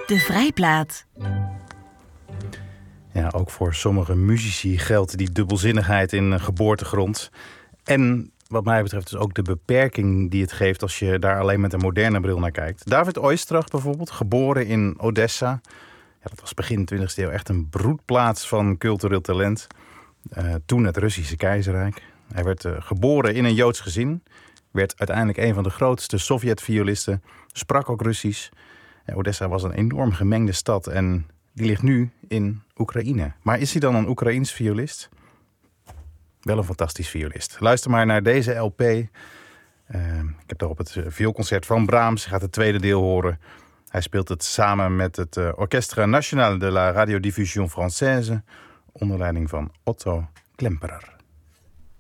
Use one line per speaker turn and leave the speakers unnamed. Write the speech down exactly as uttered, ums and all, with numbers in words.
De Vrijplaat.
Ja, ook voor sommige muzici geldt die dubbelzinnigheid in geboortegrond. En wat mij betreft dus ook de beperking die het geeft als je daar alleen met een moderne bril naar kijkt. David Oistrakh bijvoorbeeld, geboren in Odessa. Ja, dat was begin twintigste eeuw echt een broedplaats van cultureel talent. Uh, toen het Russische keizerrijk. Hij werd uh, geboren in een Joods gezin. Werd uiteindelijk een van de grootste Sovjet-violisten. Sprak ook Russisch. Ja, Odessa was een enorm gemengde stad en die ligt nu in Oekraïne. Maar is hij dan een Oekraïens violist? Wel een fantastisch violist. Luister maar naar deze L P. Uh, ik heb daarop het vioolconcert van Brahms. Je gaat het tweede deel horen. Hij speelt het samen met het uh, Orchestre National de la Radiodiffusion Française onder leiding van Otto Klemperer.